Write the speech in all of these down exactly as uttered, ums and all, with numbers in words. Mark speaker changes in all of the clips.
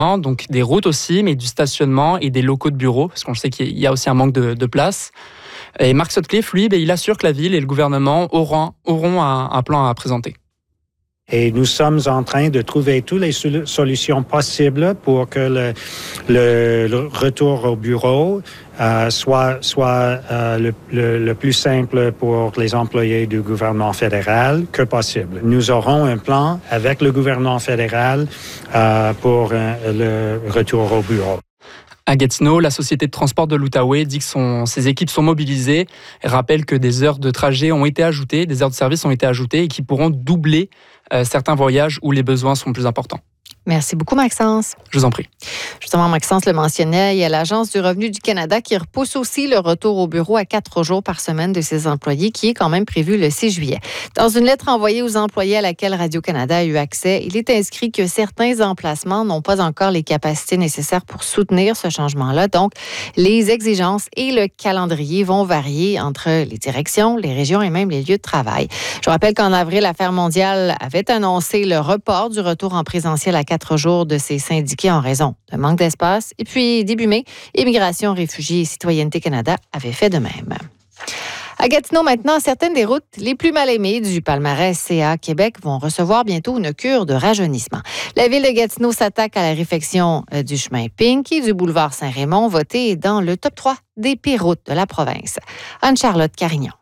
Speaker 1: Donc des routes aussi, mais du stationnement et des locaux de bureaux, parce qu'on sait qu'il y a aussi un manque de, de place. Et Mark Sutcliffe, lui, il assure que la ville et le gouvernement auront, auront un, un plan à présenter.
Speaker 2: Et nous sommes en train de trouver toutes les solutions possibles pour que le, le, le retour au bureau euh, soit, soit euh, le, le, le plus simple pour les employés du gouvernement fédéral que possible. Nous aurons un plan avec le gouvernement fédéral euh, pour euh, le retour au bureau.
Speaker 1: À Gatineau, la Société de transport de l'Outaouais dit que son, ses équipes sont mobilisées. Elle rappelle que des heures de trajet ont été ajoutées, des heures de service ont été ajoutées et qui pourront doubler euh, certains voyages où les besoins sont plus importants.
Speaker 3: Merci beaucoup, Maxence.
Speaker 1: Je vous en prie.
Speaker 3: Justement, Maxence le mentionnait, il y a l'Agence du revenu du Canada qui repousse aussi le retour au bureau à quatre jours par semaine de ses employés, qui est quand même prévu le six juillet. Dans une lettre envoyée aux employés à laquelle Radio-Canada a eu accès, il est inscrit que certains emplacements n'ont pas encore les capacités nécessaires pour soutenir ce changement-là. Donc, les exigences et le calendrier vont varier entre les directions, les régions et même les lieux de travail. Je rappelle qu'en avril, Affaires mondiales avait annoncé le report du retour en présentiel à quatre jours de ses syndiqués en raison d'un manque d'espace. Et puis, début mai, Immigration, Réfugiés et Citoyenneté Canada avait fait de même. À Gatineau, maintenant, certaines des routes les plus mal aimées du palmarès C A Québec vont recevoir bientôt une cure de rajeunissement. La ville de Gatineau s'attaque à la réfection du chemin Pink et du boulevard Saint-Raymond, voté dans le top trois des pires routes de la province. Anne-Charlotte Carignan.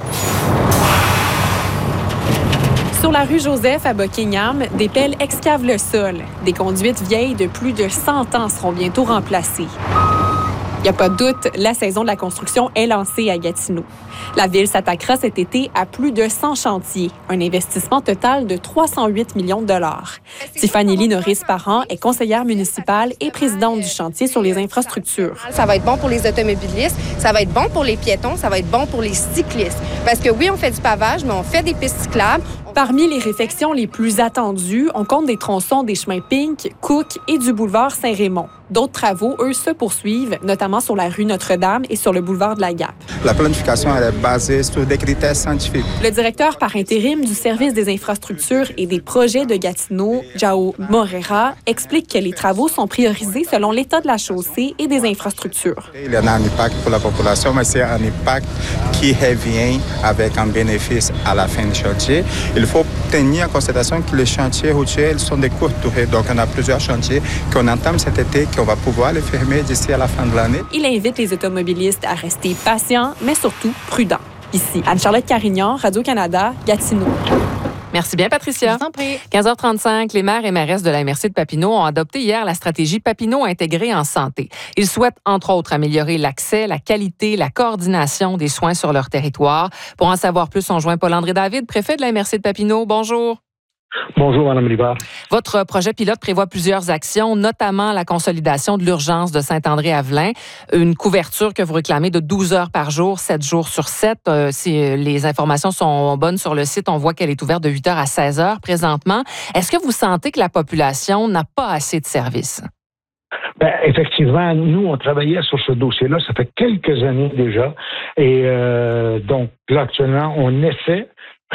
Speaker 4: Sur la rue Joseph à Buckingham, des pelles excavent le sol. Des conduites vieilles de plus de cent ans seront bientôt remplacées. Il n'y a pas de doute, la saison de la construction est lancée à Gatineau. La ville s'attaquera cet été à plus de cent chantiers, un investissement total de trois cent huit millions de dollars. Tiffany Lee Norris-Parent est conseillère municipale et présidente du chantier sur les infrastructures.
Speaker 5: Ça va être bon pour les automobilistes, ça va être bon pour les piétons, ça va être bon pour les cyclistes. Parce que oui, on fait du pavage, mais on fait des pistes cyclables.
Speaker 4: Parmi les réfections les plus attendues, on compte des tronçons des chemins Pink, Cook et du boulevard Saint-Raymond. D'autres travaux, eux, se poursuivent, notamment sur la rue Notre-Dame et sur le boulevard de la Gap.
Speaker 6: La planification elle est basée sur des critères scientifiques.
Speaker 4: Le directeur par intérim du service des infrastructures et des projets de Gatineau, Jao Morera, explique que les travaux sont priorisés selon l'état de la chaussée et des infrastructures.
Speaker 6: Il y en a un impact pour la population, mais c'est un impact qui revient avec un bénéfice à la fin du chantier. Il faut tenir en considération que les chantiers routiers sont de courte durée. Donc, on a plusieurs chantiers qu'on entame cet été, qu'on va pouvoir les fermer d'ici à la fin de l'année.
Speaker 4: Il invite les automobilistes à rester patients, mais surtout prudents. Ici, Anne-Charlotte Carignan, Radio-Canada, Gatineau.
Speaker 7: Merci bien, Patricia. quinze heures trente-cinq, les maires et mairesses de la M R C de Papineau ont adopté hier la stratégie Papineau intégrée en santé. Ils souhaitent, entre autres, améliorer l'accès, la qualité, la coordination des soins sur leur territoire. Pour en savoir plus, on joint Paul-André David, préfet de la M R C de Papineau. Bonjour.
Speaker 8: Bonjour, Mme Rivard.
Speaker 7: Votre projet pilote prévoit plusieurs actions, notamment la consolidation de l'urgence de Saint-André-Avelin, une couverture que vous réclamez de douze heures par jour, sept jours sur sept. Euh, si les informations sont bonnes sur le site, on voit qu'elle est ouverte de huit heures à seize heures présentement. Est-ce que vous sentez que la population n'a pas assez de services?
Speaker 8: Ben, effectivement, nous, on travaillait sur ce dossier-là, ça fait quelques années déjà. Et euh, donc, là, actuellement, on essaie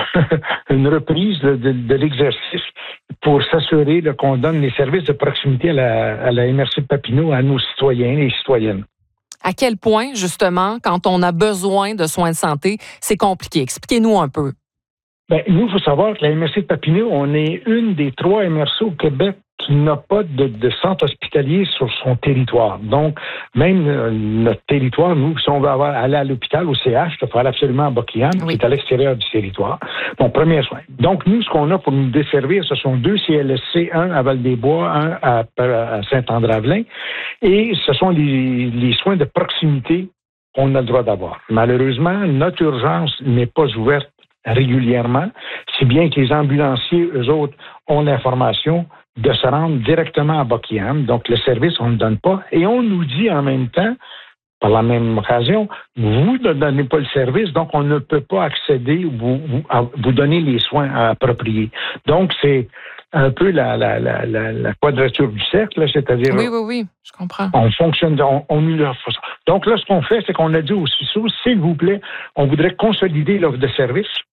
Speaker 8: une reprise de, de, de l'exercice pour s'assurer là, qu'on donne les services de proximité à la, à la M R C de Papineau à nos citoyens et citoyennes.
Speaker 7: À quel point, justement, quand on a besoin de soins de santé, c'est compliqué? Expliquez-nous un peu.
Speaker 8: Ben, nous, il faut savoir que la M R C de Papineau, on est une des trois M R C au Québec qui n'a pas de, de centre hospitalier sur son territoire. Donc, même euh, notre territoire, nous, si on veut avoir, aller à l'hôpital, au C H, il faut aller absolument à Buckingham, oui. qui est à l'extérieur du territoire. Bon, premier soin. Donc, nous, ce qu'on a pour nous desservir, ce sont deux C L S C, un à Val-des-Bois, un à, à Saint-André-Avelin, et ce sont les, les soins de proximité qu'on a le droit d'avoir. Malheureusement, notre urgence n'est pas ouverte régulièrement, si bien que les ambulanciers, eux autres, ont l'information de se rendre directement à Buckingham. Donc, le service, on ne donne pas. Et on nous dit en même temps, par la même occasion, vous ne donnez pas le service, donc on ne peut pas accéder ou vous, vous, vous donner les soins appropriés. Donc, c'est un peu la, la, la, la, la quadrature du cercle, c'est-à-dire...
Speaker 7: Oui, oui, oui, je comprends.
Speaker 8: On fonctionne, on, on nous offre ça. Donc là, ce qu'on fait, c'est qu'on a dit au C I S O, s'il vous plaît, on voudrait consolider l'offre de service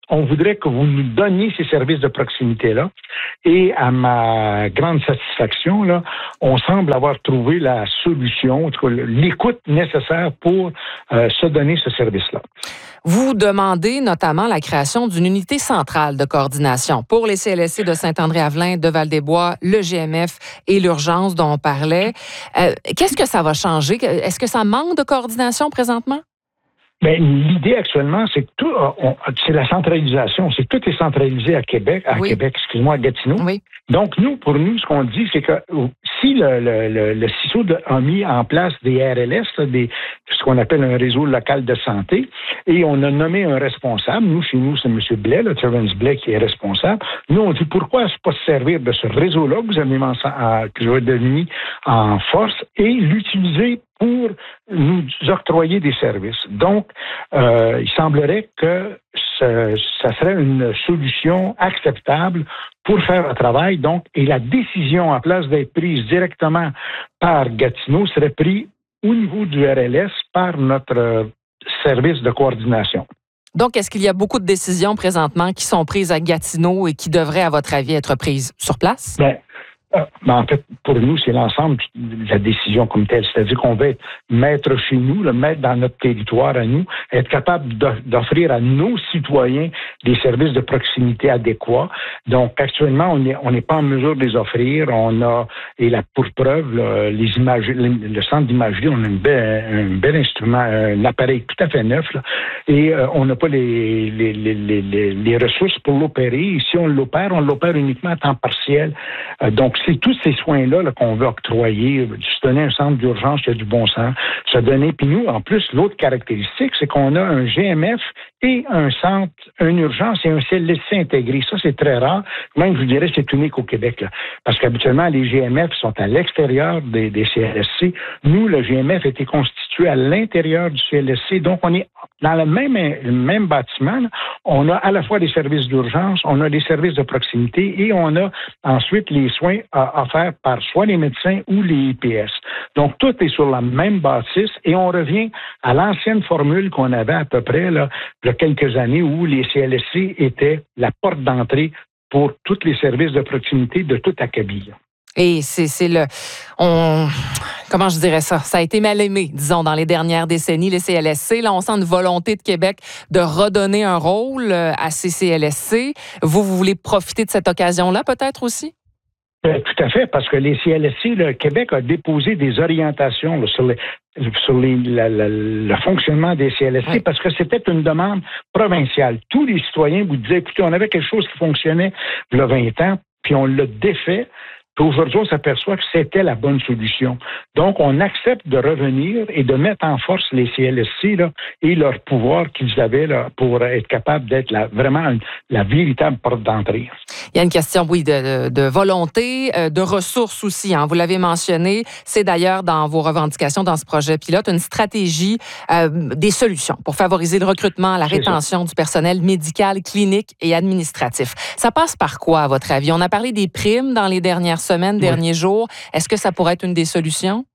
Speaker 8: on voudrait que vous nous donniez ces services de proximité-là. Et à ma grande satisfaction, là, on semble avoir trouvé la solution, en tout cas, l'écoute nécessaire pour euh, se donner ce service-là.
Speaker 7: Vous demandez notamment la création d'une unité centrale de coordination pour les C L S C de Saint-André-Avelin, de Val-des-Bois, le G M F et l'urgence dont on parlait. Euh, qu'est-ce que ça va changer? Est-ce que ça manque de coordination présentement?
Speaker 8: Bien, l'idée actuellement, c'est que tout, on, c'est la centralisation. C'est que tout est centralisé à Québec, à oui. Québec, excuse-moi, à Gatineau.
Speaker 7: Oui.
Speaker 8: Donc, nous, pour nous, ce qu'on dit, c'est que si le, le, le, le C I S O a mis en place des R L S, des, ce qu'on appelle un réseau local de santé, et on a nommé un responsable, nous, chez nous, c'est M. Blais, le Terence Blais qui est responsable. Nous, on dit pourquoi ne pas se servir de ce réseau-là que vous avez mis en, que vous avez mis en force et l'utiliser pour nous octroyer des services. Donc, euh, il semblerait que ce, ça serait une solution acceptable pour faire le travail. Donc, et la décision, en place d'être prise directement par Gatineau, serait prise au niveau du R L S par notre euh, service de coordination.
Speaker 7: Donc, est-ce qu'il y a beaucoup de décisions présentement qui sont prises à Gatineau et qui devraient, à votre avis, être prises sur place?
Speaker 8: Bien, Ben, en fait, pour nous, c'est l'ensemble de la décision comme telle. C'est-à-dire qu'on va être maître chez nous, le maître dans notre territoire à nous, être capable d'offrir à nos citoyens des services de proximité adéquats. Donc, actuellement, on n'est on n'est pas en mesure de les offrir. On a, et là, pour preuve, là, les images, le centre d'imagerie, on a une belle, un bel instrument, un appareil tout à fait neuf, là, et euh, on n'a pas les, les, les, les, les ressources pour l'opérer. Et si on l'opère, on l'opère uniquement à temps partiel. Euh, donc, c'est tous ces soins-là là, qu'on veut octroyer, se donner un centre d'urgence qui a du bon sens, se donner. Puis nous, en plus, l'autre caractéristique, c'est qu'on a un G M F et un centre, une urgence et un C L S C intégré. Ça, c'est très rare. Même, je vous dirais, c'est unique au Québec. Là. Parce qu'habituellement, les G M F sont à l'extérieur des, des C L S C. Nous, le G M F a été constitué à l'intérieur du C L S C. Donc, on est dans le même, le même bâtiment. Là. On a à la fois des services d'urgence, on a des services de proximité et on a ensuite les soins offerts par soit les médecins ou les I P S. Donc, tout est sur la même bâtisse et on revient à l'ancienne formule qu'on avait à peu près là, il y a quelques années où les C L S C étaient la porte d'entrée pour tous les services de proximité de toute Acabie.
Speaker 7: Et c'est, c'est le... On, comment je dirais ça? Ça a été mal aimé, disons, dans les dernières décennies, les C L S C. Là, on sent une volonté de Québec de redonner un rôle à ces C L S C. Vous, vous voulez profiter de cette occasion-là, peut-être aussi?
Speaker 8: Tout à fait, parce que les C L S C, le Québec a déposé des orientations là, sur, les, sur les, la, la, le fonctionnement des C L S C, oui. Parce que c'était une demande provinciale. Tous les citoyens vous disaient, écoutez, on avait quelque chose qui fonctionnait il y a vingt ans, puis on l'a défait. Puis aujourd'hui, on s'aperçoit que c'était la bonne solution. Donc, on accepte de revenir et de mettre en force les C L S C là, et leur pouvoir qu'ils avaient là, pour être capables d'être la, vraiment une, la véritable porte d'entrée.
Speaker 7: Il y a une question, oui, de, de, de volonté, de ressources aussi. Hein. Vous l'avez mentionné, c'est d'ailleurs dans vos revendications dans ce projet pilote, une stratégie euh, des solutions pour favoriser le recrutement, la rétention du personnel médical, clinique et administratif. Ça passe par quoi, à votre avis? On a parlé des primes dans les dernières semaines, derniers oui. jours. Est-ce que ça pourrait être une des solutions?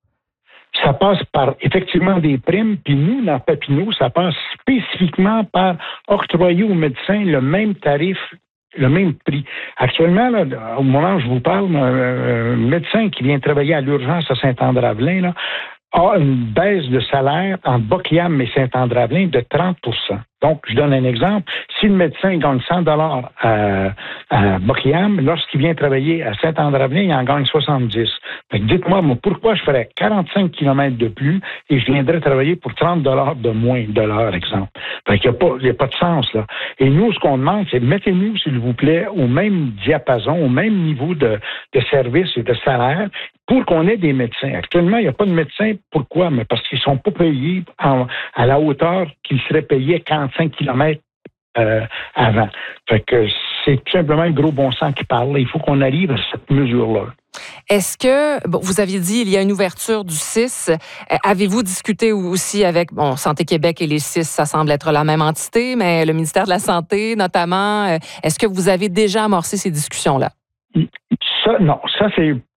Speaker 8: Ça passe par effectivement des primes, puis nous, dans Papineau, ça passe spécifiquement par octroyer aux médecins le même tarif, le même prix. Actuellement, là, au moment où je vous parle, un médecin qui vient travailler à l'urgence à Saint-André-Avelin là, a une baisse de salaire entre Buckingham et Saint-André-Avelin de trente pour cent. Donc, je donne un exemple. Si le médecin gagne cent dollars à, à Buckingham, lorsqu'il vient travailler à Saint-André-Avelin, il en gagne soixante-dix. Fait que dites-moi, moi, pourquoi je ferais quarante-cinq kilomètres de plus et je viendrais travailler pour trente dollars de moins de l'heure, exemple. Fait qu'il n'y a pas, il y a pas de sens, là. Et nous, ce qu'on demande, c'est mettez-nous, s'il vous plaît, au même diapason, au même niveau de, de service et de salaire pour qu'on ait des médecins. Actuellement, il n'y a pas de médecins. Pourquoi? Mais parce qu'ils ne sont pas payés en, à la hauteur qu'ils seraient payés quarante-cinq kilomètres euh, avant. Fait que c'est tout simplement le gros bon sens qui parle. Il faut qu'on arrive à cette mesure-là.
Speaker 7: Est-ce que, bon, vous aviez dit, il y a une ouverture du C I S. Avez-vous discuté aussi avec, bon, Santé Québec et les C I S, ça semble être la même entité, mais le ministère de la Santé notamment, est-ce que vous avez déjà amorcé ces discussions-là?
Speaker 8: Ça, non, ça c'est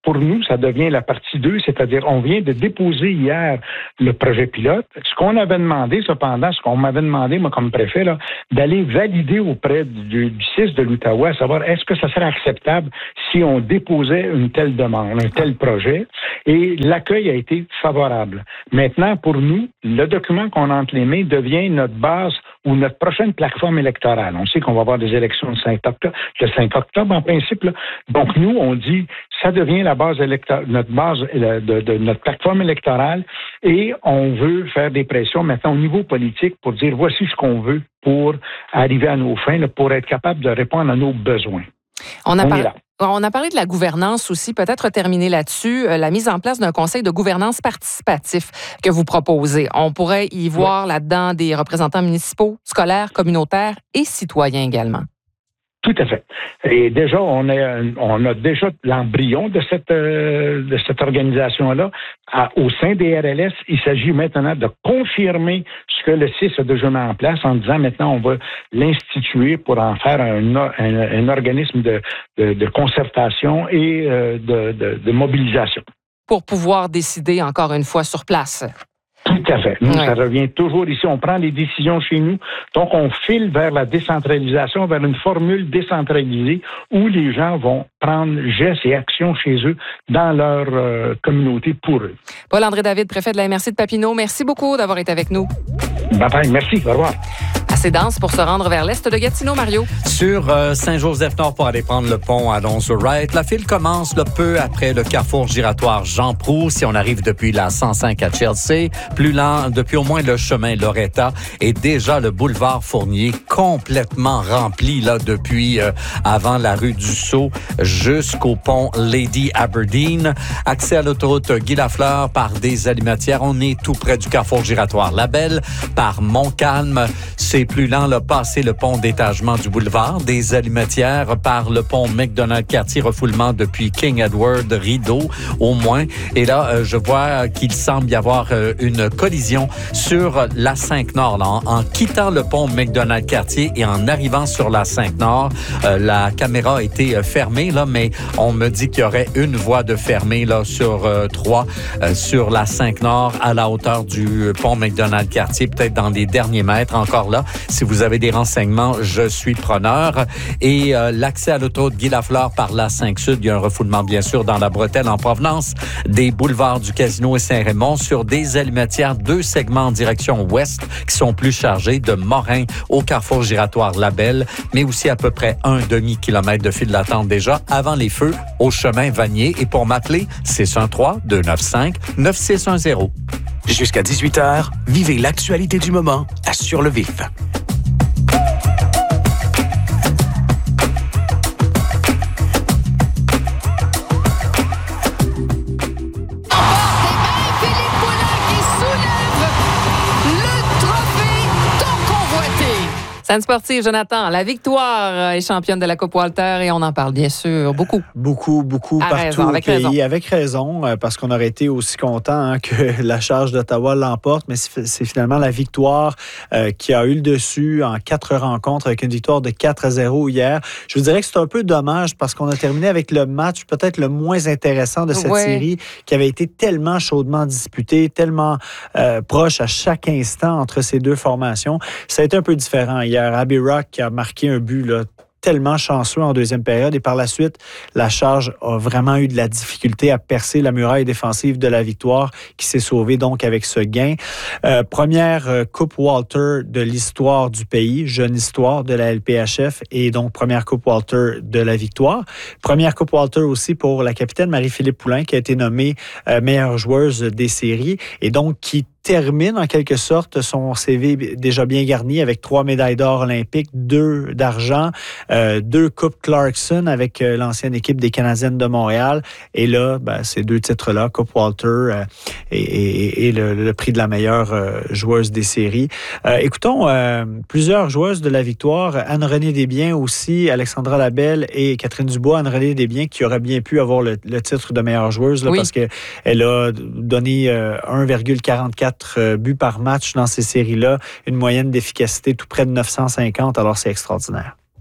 Speaker 8: pour nous, ça devient la partie deux, c'est-à-dire on vient de déposer hier le projet pilote. Ce qu'on avait demandé, cependant, ce qu'on m'avait demandé, moi, comme préfet, là, d'aller valider auprès du, du C I S de l'Outaouais, à savoir est-ce que ça serait acceptable si on déposait une telle demande, un tel projet, et l'accueil a été favorable. Maintenant, pour nous, le document qu'on a entre les mains devient notre base ou notre prochaine plateforme électorale. On sait qu'on va avoir des élections le cinq octobre, le cinq octobre en principe. Là. Donc, nous, on dit, ça devient la base électorale, notre base de, de, de notre plateforme électorale et on veut faire des pressions maintenant au niveau politique pour dire, voici ce qu'on veut pour arriver à nos fins, là, pour être capable de répondre à nos besoins.
Speaker 7: On a
Speaker 8: on
Speaker 7: par...
Speaker 8: est là.
Speaker 7: On a parlé de la gouvernance aussi, peut-être terminer là-dessus, euh, la mise en place d'un conseil de gouvernance participatif que vous proposez. On pourrait y voir oui. là-dedans des représentants municipaux, scolaires, communautaires et citoyens également.
Speaker 8: Tout à fait. Et déjà, on a, on a déjà l'embryon de cette, euh, de cette organisation-là. À, au sein des R L S, il s'agit maintenant de confirmer ce que le C I S a déjà mis en place en disant maintenant on va l'instituer pour en faire un, un, un organisme de, de, de concertation et euh, de, de, de mobilisation.
Speaker 7: Pour pouvoir décider encore une fois sur place.
Speaker 8: Tout à fait. Nous,
Speaker 7: ouais.
Speaker 8: ça revient toujours ici. On prend les décisions chez nous. Donc, on file vers la décentralisation, vers une formule décentralisée où les gens vont prendre gestes et actions chez eux dans leur euh, communauté pour eux.
Speaker 7: Paul-André David, préfet de la M R C de Papineau, merci beaucoup d'avoir été avec nous.
Speaker 8: Bye bye, merci. Au revoir.
Speaker 7: Assez dense pour se rendre vers l'est de Gatineau, Mario.
Speaker 9: Sur euh, Saint-Joseph-Nord pour aller prendre le pont Alonso-Wright, la file commence le peu après le carrefour giratoire Jean-Proulx. Si on arrive depuis la cent cinq à Chelsea, plus lent depuis au moins le chemin Loretta et déjà le boulevard Fournier complètement rempli là depuis euh, avant la rue du Sceau jusqu'au pont Lady Aberdeen. Accès à l'autoroute Guy Lafleur par des alimentières. On est tout près du carrefour giratoire Labelle par Montcalm. C'est plus lent, là, passer le pont d'étagement du boulevard des Alimentières par le pont McDonald-Cartier, refoulement depuis King Edward, Rideau, au moins. Et là, euh, je vois qu'il semble y avoir euh, une collision sur la cinq Nord. Là, en, en quittant le pont McDonald-Cartier et en arrivant sur la cinq Nord, euh, la caméra a été euh, fermée, là, mais on me dit qu'il y aurait une voie de fermée là, sur euh, trois, euh, sur la cinq Nord, à la hauteur du pont McDonald-Cartier, peut-être dans les derniers mètres, encore là. Si vous avez des renseignements, je suis preneur. Et euh, l'accès à l'autoroute Guy Lafleur par la cinq Sud, il y a un refoulement, bien sûr, dans la bretelle en provenance des boulevards du Casino et Saint-Raymond sur des alimentières, deux segments en direction ouest qui sont plus chargés de Morin au carrefour giratoire Labelle, mais aussi à peu près un demi-kilomètre de file d'attente déjà avant les feux au chemin Vanier. Et pour m'appeler, six un trois, deux neuf cinq, neuf six un zéro.
Speaker 10: Jusqu'à dix-huit heures, vivez l'actualité du moment à Sur le Vif.
Speaker 7: Scène sportive, Jonathan, la victoire est championne de la Coupe Walter et on en parle bien sûr beaucoup.
Speaker 11: Beaucoup, beaucoup,
Speaker 7: à
Speaker 11: partout
Speaker 7: raison, avec
Speaker 11: au pays.
Speaker 7: Raison.
Speaker 11: Avec raison, parce qu'on aurait été aussi content hein, que la charge d'Ottawa l'emporte, mais c'est finalement la victoire euh, qui a eu le dessus en quatre rencontres avec une victoire de quatre à zéro hier. Je vous dirais que c'est un peu dommage parce qu'on a terminé avec le match peut-être le moins intéressant de cette
Speaker 7: ouais.
Speaker 11: série qui avait été tellement chaudement disputé, tellement euh, proche à chaque instant entre ces deux formations. Ça a été un peu différent hier. Abby Rock qui a marqué un but là, tellement chanceux en deuxième période et par la suite, la charge a vraiment eu de la difficulté à percer la muraille défensive de la victoire qui s'est sauvée donc avec ce gain. Euh, première euh, Coupe Walter de l'histoire du pays, jeune histoire de la L P H F et donc première Coupe Walter de la victoire. Première Coupe Walter aussi pour la capitaine Marie-Philippe Poulin qui a été nommée euh, meilleure joueuse des séries et donc qui termine en quelque sorte son C V déjà bien garni avec trois médailles d'or olympiques, deux d'argent, euh, deux Coupes Clarkson avec euh, l'ancienne équipe des Canadiennes de Montréal. Et là, ben, ces deux titres-là, Coupe Walter euh, et, et, et le, le prix de la meilleure euh, joueuse des séries. Euh, écoutons euh, plusieurs joueuses de la victoire. Anne-Renée Desbiens aussi, Alexandra Labelle et Catherine Dubois. Anne-Renée Desbiens qui aurait bien pu avoir le, le titre de meilleure joueuse là, oui. parce qu'elle a donné euh, un virgule quarante-quatre buts par match dans ces séries-là, une moyenne d'efficacité tout près de neuf cent cinquante, alors c'est extraordinaire.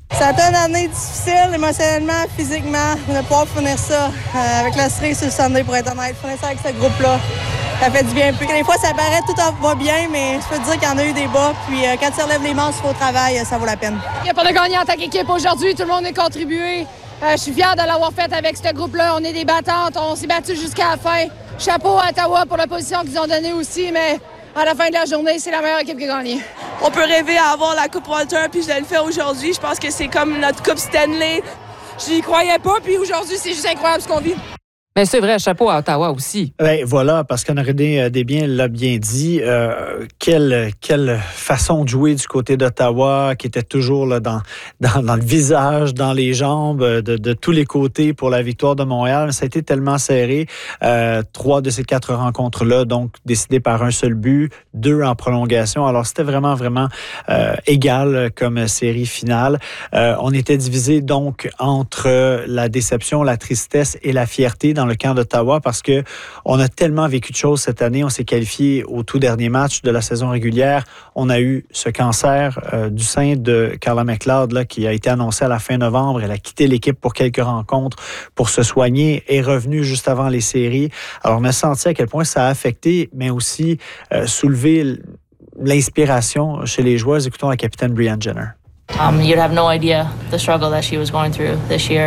Speaker 12: Ça a été une année difficile, émotionnellement, physiquement, de pouvoir finir ça euh, avec la série sur le Sunday, pour être honnête. Finir ça avec ce groupe-là, ça fait du bien. Puis des fois, ça paraît tout va bien, mais je peux te dire qu'il y en a eu des bas. Puis euh, quand tu relèves les manches au travail, ça vaut la peine.
Speaker 13: Il n'y a pas de gagnant en tant qu'équipe aujourd'hui. Tout le monde a contribué. Euh, je suis fière de l'avoir fait avec ce groupe-là. On est des battantes. On s'est battus jusqu'à la fin. Chapeau à Ottawa pour la position qu'ils ont donnée aussi, mais à la fin de la journée, c'est la meilleure équipe qui a gagné.
Speaker 14: On peut rêver à avoir la Coupe Walter, puis je le fais aujourd'hui. Je pense que c'est comme notre Coupe Stanley. Je n'y croyais pas, puis aujourd'hui, c'est juste incroyable ce qu'on vit.
Speaker 7: Mais c'est vrai, chapeau à Ottawa aussi.
Speaker 11: Ben, voilà, parce qu'Henri Desbiens l'a bien dit. Euh, quelle, quelle façon de jouer du côté d'Ottawa, qui était toujours là, dans, dans, dans le visage, dans les jambes, de, de tous les côtés pour la victoire de Montréal. Ça a été tellement serré. Euh, trois de ces quatre rencontres-là, donc décidées par un seul but, deux en prolongation. Alors, c'était vraiment, vraiment euh, égal comme série finale. Euh, on était divisé donc entre la déception, la tristesse et la fierté dans le camp d'Ottawa parce que on a tellement vécu de choses cette année. On s'est qualifié au tout dernier match de la saison régulière. On a eu ce cancer euh, du sein de Carla McLeod là, qui a été annoncé à la fin novembre. Elle a quitté l'équipe pour quelques rencontres pour se soigner, est revenue juste avant les séries. Alors, on a senti à quel point ça a affecté, mais aussi euh, soulevé l'inspiration chez les joueurs. Écoutons la capitaine Brianne Jenner.
Speaker 15: Um, you'd have no idea the struggle that she was going through this year.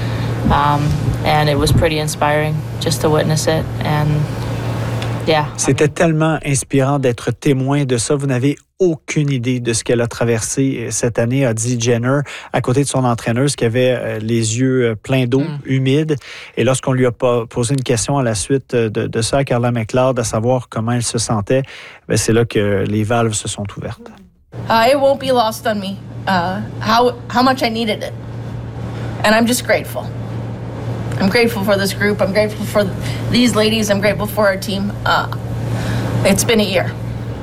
Speaker 15: Um, and it was pretty inspiring just to witness it. And yeah.
Speaker 11: C'était tellement inspirant d'être témoin de ça. Vous n'avez aucune idée de ce qu'elle a traversé cette année, a dit Jenner, à côté de son entraîneuse qui avait les yeux pleins d'eau, mm. humides. Et lorsqu'on lui a posé une question à la suite de, de ça à Carla McLeod, à savoir comment elle se sentait, bien, c'est là que les valves se sont ouvertes.
Speaker 16: Uh, it won't be lost on me uh, how how much I needed it, and I'm just grateful. I'm grateful for this group. I'm grateful for these ladies. I'm grateful for our team. Uh, it's been a year.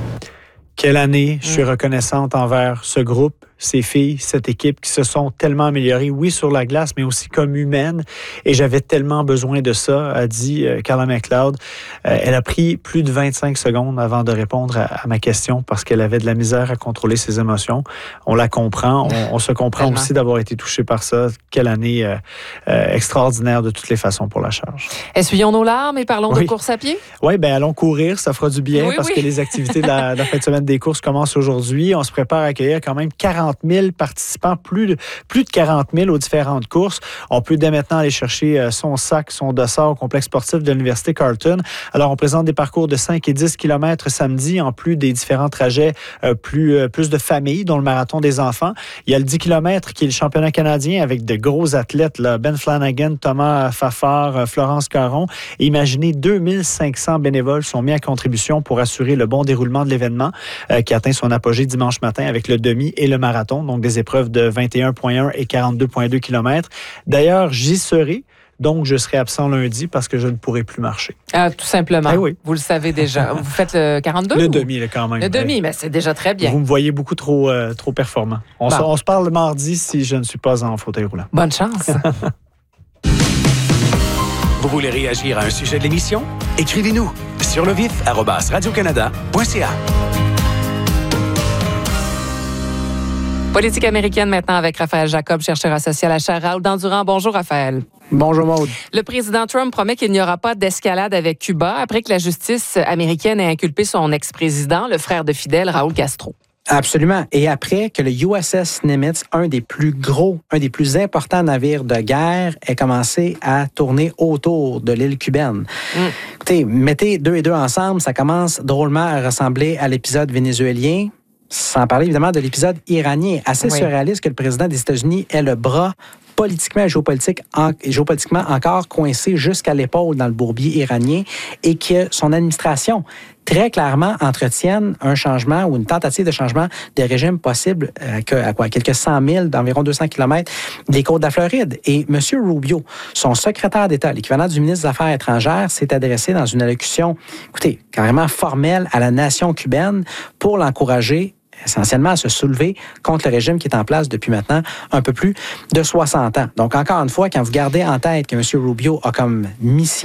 Speaker 11: Quelle année. Je suis reconnaissante envers ce groupe, ces filles, cette équipe qui se sont tellement améliorées, oui, sur la glace, mais aussi comme humaines. Et j'avais tellement besoin de ça, a dit Carla McLeod. Euh, elle a pris plus de vingt-cinq secondes avant de répondre à, à ma question parce qu'elle avait de la misère à contrôler ses émotions. On la comprend. On, on se comprend tellement. Aussi d'avoir été touché par ça. Quelle année euh, euh, extraordinaire de toutes les façons pour la charge.
Speaker 7: Essuyons nos larmes et parlons oui. de course à pied.
Speaker 11: Oui, bien, allons courir. Ça fera du bien
Speaker 7: oui,
Speaker 11: parce
Speaker 7: oui.
Speaker 11: que les activités de la, de la fin de semaine des courses commencent aujourd'hui. On se prépare à accueillir quand même quarante mille participants, plus de, plus de quarante mille aux différentes courses. On peut dès maintenant aller chercher son sac, son dossard au complexe sportif de l'Université Carleton. Alors, on présente des parcours de cinq et dix kilomètres samedi, en plus des différents trajets euh, plus, euh, plus de familles, dont le marathon des enfants. Il y a le dix kilomètres qui est le championnat canadien avec de gros athlètes, là, Ben Flanagan, Thomas Fafard, Florence Caron. Et imaginez, deux mille cinq cents bénévoles sont mis à contribution pour assurer le bon déroulement de l'événement euh, qui atteint son apogée dimanche matin avec le demi et le marathon, donc des épreuves de vingt et un virgule un et quarante-deux virgule deux kilomètres. D'ailleurs, j'y serai. Donc, je serai absent lundi parce que je ne pourrai plus marcher.
Speaker 7: Ah, tout simplement.
Speaker 11: Eh oui.
Speaker 7: Vous le savez déjà. Vous faites le quarante-deux?
Speaker 11: Le
Speaker 7: ou?
Speaker 11: demi, là, quand même.
Speaker 7: Le demi, mais c'est déjà très bien.
Speaker 11: Vous me voyez beaucoup trop, euh, trop performant. On, bon. se, on se parle le mardi si je ne suis pas en fauteuil roulant.
Speaker 7: Bonne chance.
Speaker 10: Vous voulez réagir à un sujet de l'émission? Écrivez-nous sur le vif arobase radio-canada point c a.
Speaker 7: Politique américaine maintenant avec Raphaël Jacob, chercheur associé à la chaire Raoul Dandurand. Bonjour Raphaël.
Speaker 17: Bonjour Maude.
Speaker 7: Le président Trump promet qu'il n'y aura pas d'escalade avec Cuba après que la justice américaine ait inculpé son ex-président, le frère de Fidel, Raúl Castro.
Speaker 17: Absolument. Et après que le U S S Nimitz, un des plus gros, un des plus importants navires de guerre, ait commencé à tourner autour de l'île cubaine. Mm. Écoutez, mettez deux et deux ensemble, ça commence drôlement à ressembler à l'épisode vénézuélien. Sans parler évidemment de l'épisode iranien. Assez oui. surréaliste que le président des États-Unis ait le bras politiquement et géopolitique en, géopolitiquement encore coincé jusqu'à l'épaule dans le bourbier iranien et que son administration très clairement entretienne un changement ou une tentative de changement de régime possible à, à quoi, quelques cent mille, d'environ deux cents kilomètres des côtes de la Floride. Et M. Rubio, son secrétaire d'État, l'équivalent du ministre des Affaires étrangères, s'est adressé dans une allocution, écoutez, carrément formelle à la nation cubaine pour l'encourager essentiellement à se soulever contre le régime qui est en place depuis maintenant un peu plus de soixante ans. Donc, encore une fois, quand vous gardez en tête que M. Rubio a comme mission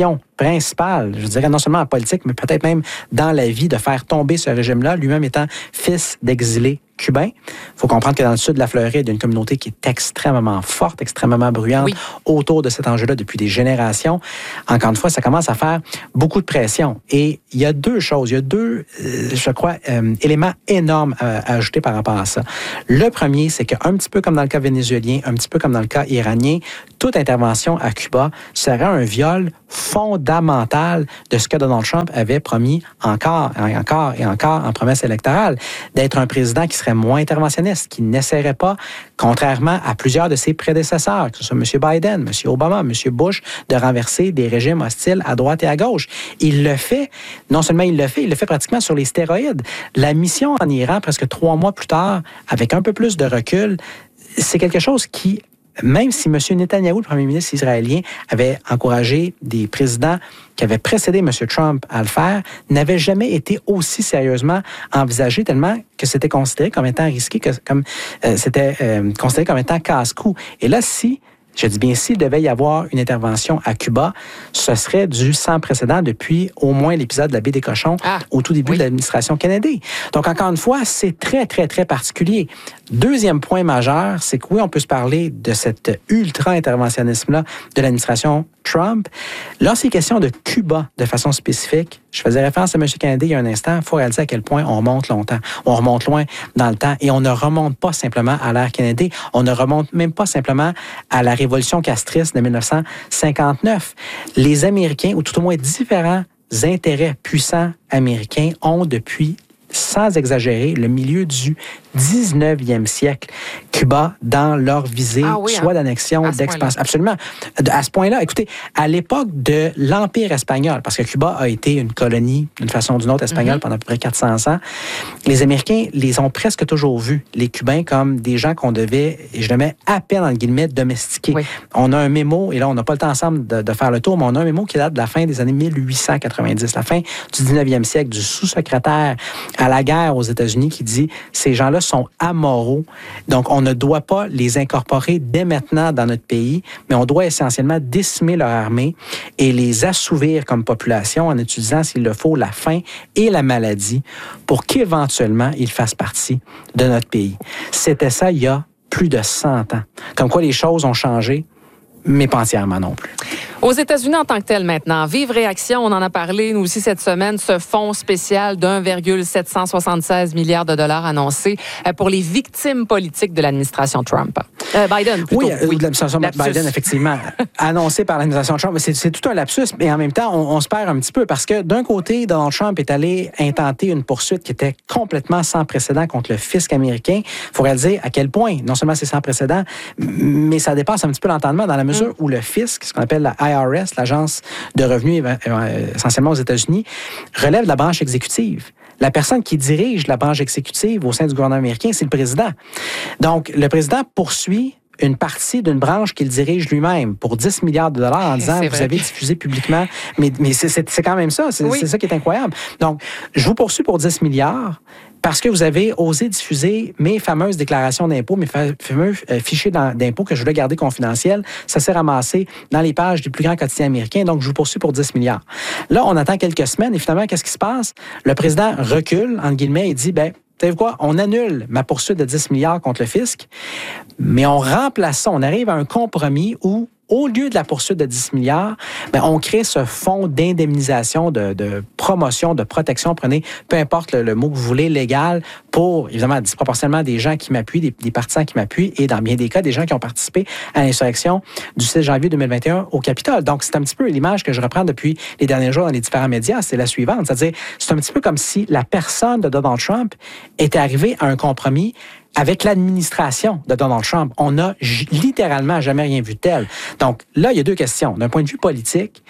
Speaker 17: principal, je dirais non seulement en politique, mais peut-être même dans la vie, de faire tomber ce régime-là, lui-même étant fils d'exilés cubains. Il faut comprendre que dans le sud de la Floride, il y a une communauté qui est extrêmement forte, extrêmement bruyante oui. autour de cet enjeu-là depuis des générations. Encore une fois, ça commence à faire beaucoup de pression. Et il y a deux choses, il y a deux, euh, je crois, euh, éléments énormes à, à ajouter par rapport à ça. Le premier, c'est qu'un petit peu comme dans le cas vénézuélien, un petit peu comme dans le cas iranien, toute intervention à Cuba serait un viol fondamental de ce que Donald Trump avait promis encore et encore et encore en promesse électorale, d'être un président qui serait moins interventionniste, qui n'essaierait pas, contrairement à plusieurs de ses prédécesseurs, que ce soit M. Biden, M. Obama, M. Bush, de renverser des régimes hostiles à droite et à gauche. Il le fait. Non seulement il le fait, il le fait pratiquement sur les stéroïdes. La mission en Iran, presque trois mois plus tard, avec un peu plus de recul, c'est quelque chose qui, même si M. Netanyahou, le premier ministre israélien, avait encouragé des présidents qui avaient précédé M. Trump à le faire, n'avait jamais été aussi sérieusement envisagé, tellement que c'était considéré comme étant risqué, que, comme euh, c'était euh, considéré comme étant casse-cou. Et là, si je dis bien, s'il devait y avoir une intervention à Cuba, ce serait du sans précédent depuis au moins l'épisode de la baie des cochons ah, au tout début oui. de l'administration Kennedy. Donc, encore une fois, c'est très, très, très particulier. Deuxième point majeur, c'est que oui, on peut se parler de cet ultra-interventionnisme-là de l'administration Trump. Lorsqu'il est question de Cuba de façon spécifique, je faisais référence à M. Kennedy il y a un instant, il faut réaliser à quel point on remonte longtemps. On remonte loin dans le temps et on ne remonte pas simplement à l'ère Kennedy, on ne remonte même pas simplement à la révolution castriste de dix-neuf cent cinquante-neuf. Les Américains, ou tout au moins différents intérêts puissants américains, ont depuis, sans exagérer, le milieu du dix-neuvième siècle, Cuba dans leur visée, ah oui, soit hein? d'annexion, d'expansion. Absolument. À ce point-là, écoutez, à l'époque de l'Empire espagnol, parce que Cuba a été une colonie, d'une façon ou d'une autre, espagnole mm-hmm. pendant à peu près quatre cents ans, les Américains les ont presque toujours vus, les Cubains, comme des gens qu'on devait, et je le mets à peine, entre guillemets, domestiquer. Oui. On a un mémo, et là, on n'a pas le temps ensemble de, de faire le tour, mais on a un mémo qui date de la fin des années mille huit cent quatre-vingt-dix, la fin du dix-neuvième siècle, du sous-secrétaire à la guerre aux États-Unis, qui dit « Ces gens-là sont amoraux, donc on ne doit pas les incorporer dès maintenant dans notre pays, mais on doit essentiellement décimer leur armée et les assouvir comme population en utilisant, s'il le faut, la faim et la maladie pour qu'éventuellement ils fassent partie de notre pays. » C'était ça il y a plus de cent ans. Comme quoi les choses ont changé, mais pas entièrement non plus.
Speaker 7: Aux États-Unis en tant que tel maintenant, vive réaction, on en a parlé nous aussi cette semaine, ce fonds spécial d'un virgule sept cent soixante-seize milliards de dollars annoncé pour les victimes politiques de l'administration Trump. Euh, Biden, plutôt.
Speaker 17: Oui, oui. l'administration Biden, effectivement, annoncé par l'administration Trump. C'est, c'est tout un lapsus, mais en même temps, on, on se perd un petit peu parce que d'un côté, Donald Trump est allé intenter une poursuite qui était complètement sans précédent contre le fisc américain. Il faut réaliser à quel point, non seulement c'est sans précédent, mais ça dépasse un petit peu l'entendement dans la mesure mm. où le fisc, ce qu'on appelle la I R S, l'Agence de revenus essentiellement aux États-Unis, relève de la branche exécutive. La personne qui dirige la branche exécutive au sein du gouvernement américain, c'est le président. Donc, le président poursuit une partie d'une branche qu'il dirige lui-même pour dix milliards de dollars en disant « Vous avez diffusé publiquement. » Mais, mais c'est, c'est, c'est quand même ça. C'est, oui. c'est ça qui est incroyable. Donc, je vous poursuis pour dix milliards parce que vous avez osé diffuser mes fameuses déclarations d'impôts, mes fameux fichiers d'impôts que je voulais garder confidentiels. Ça s'est ramassé dans les pages du plus grand quotidien américain. Donc, je vous poursuis pour dix milliards. Là, on attend quelques semaines et finalement, qu'est-ce qui se passe? Le président recule, entre guillemets, et dit « Ben, savez quoi? On annule ma poursuite de dix milliards contre le fisc, mais on remplace ça. On arrive à un compromis où, au lieu de la poursuite de dix milliards, bien, on crée ce fonds d'indemnisation, de, de promotion, de protection, prenez peu importe le, le mot que vous voulez, légal, pour, évidemment, disproportionnellement des gens qui m'appuient, des, des partisans qui m'appuient, et dans bien des cas, des gens qui ont participé à l'insurrection du six janvier deux mille vingt et un au Capitole. Donc, c'est un petit peu l'image que je reprends depuis les derniers jours dans les différents médias, c'est la suivante. C'est-à-dire, c'est un petit peu comme si la personne de Donald Trump était arrivée à un compromis avec l'administration de Donald Trump. On n'a j- littéralement jamais rien vu de tel. Donc là, il y a deux questions. D'un point de vue politique,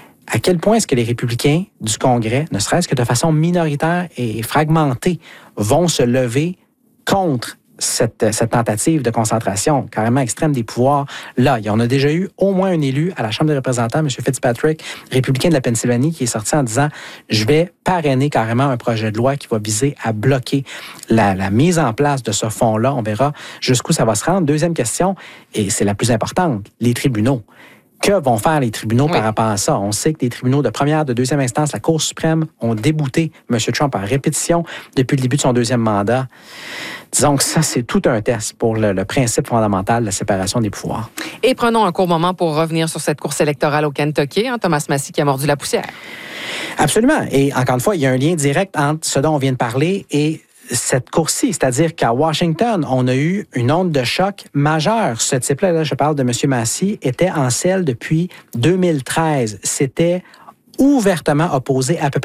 Speaker 17: à quel point est-ce que les républicains du Congrès, ne serait-ce que de façon minoritaire et fragmentée, vont se lever contre cette, cette tentative de concentration carrément extrême des pouvoirs? Là, il y en a déjà eu au moins un élu à la Chambre des représentants, M. Fitzpatrick, républicain de la Pennsylvanie, qui est sorti en disant « Je vais parrainer carrément un projet de loi qui va viser à bloquer la, la mise en place de ce fonds-là. » On verra jusqu'où ça va se rendre. Deuxième question, et c'est la plus importante, les tribunaux. Que vont faire les tribunaux
Speaker 7: Oui.
Speaker 17: par rapport à ça? On sait que les tribunaux de première, de deuxième instance, la Cour suprême, ont débouté M. Trump à répétition depuis le début de son deuxième mandat. Disons que ça, c'est tout un test pour le, le principe fondamental de la séparation des pouvoirs.
Speaker 7: Et prenons un court moment pour revenir sur cette course électorale au Kentucky. Hein, Thomas Massie qui a mordu la poussière.
Speaker 17: Absolument. Et encore une fois, il y a un lien direct entre ce dont on vient de parler et cette course-ci, c'est-à-dire qu'à Washington, on a eu une onde de choc majeure. Ce type-là, là, je parle de M. Massie, était en selle depuis deux mille treize. C'était ouvertement opposé à peu